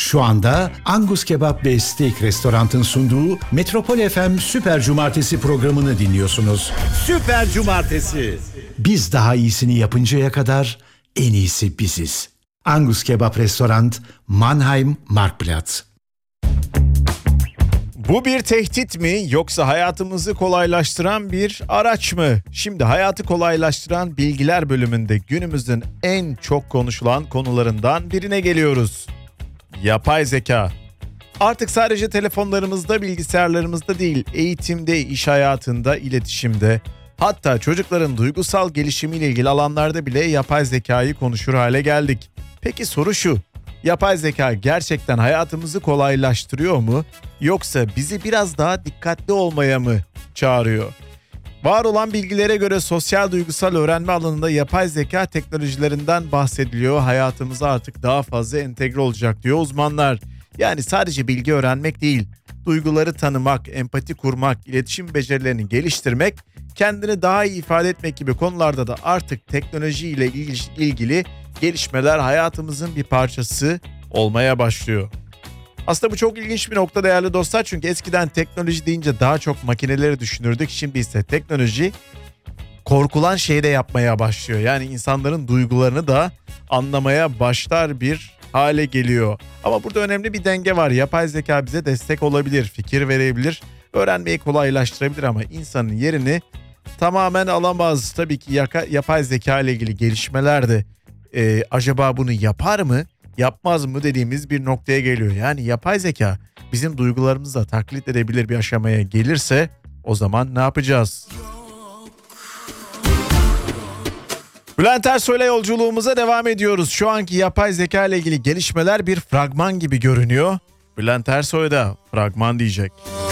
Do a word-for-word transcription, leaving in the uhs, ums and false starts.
Şu anda Angus Kebap ve Steak Restorant'ın sunduğu Metropol F M Süper Cumartesi programını dinliyorsunuz. Süper Cumartesi. Biz daha iyisini yapıncaya kadar en iyisi biziz. Angus Kebap Restorant, Mannheim, Marktplatz. Bu bir tehdit mi yoksa hayatımızı kolaylaştıran bir araç mı? Şimdi hayatı kolaylaştıran bilgiler bölümünde günümüzün en çok konuşulan konularından birine geliyoruz. Yapay zeka. Artık sadece telefonlarımızda, bilgisayarlarımızda değil, eğitimde, iş hayatında, iletişimde, hatta çocukların duygusal gelişimiyle ilgili alanlarda bile yapay zekayı konuşur hale geldik. Peki soru şu: yapay zeka gerçekten hayatımızı kolaylaştırıyor mu, yoksa bizi biraz daha dikkatli olmaya mı çağırıyor? Var olan bilgilere göre sosyal duygusal öğrenme alanında yapay zeka teknolojilerinden bahsediliyor. Hayatımıza artık daha fazla entegre olacak diyor uzmanlar. Yani sadece bilgi öğrenmek değil, duyguları tanımak, empati kurmak, iletişim becerilerini geliştirmek, kendini daha iyi ifade etmek gibi konularda da artık teknolojiyle ilgili gelişmeler hayatımızın bir parçası olmaya başlıyor. Aslında bu çok ilginç bir nokta değerli dostlar, çünkü eskiden teknoloji deyince daha çok makineleri düşünürdük. Şimdi ise teknoloji korkulan şeyi de yapmaya başlıyor. Yani insanların duygularını da anlamaya başlar bir hale geliyor. Ama burada önemli bir denge var. Yapay zeka bize destek olabilir, fikir verebilir, öğrenmeyi kolaylaştırabilir ama insanın yerini tamamen alamaz. Tabii ki yaka, yapay zeka ile ilgili gelişmeler de e, acaba bunu yapar mı, yapmaz mı dediğimiz bir noktaya geliyor. Yani yapay zeka bizim duygularımızı da taklit edebilir bir aşamaya gelirse o zaman ne yapacağız? Bülent Ersoy'la yolculuğumuza devam ediyoruz. Şu anki yapay zeka ile ilgili gelişmeler bir fragman gibi görünüyor. Bülent Ersoy da fragman diyecek.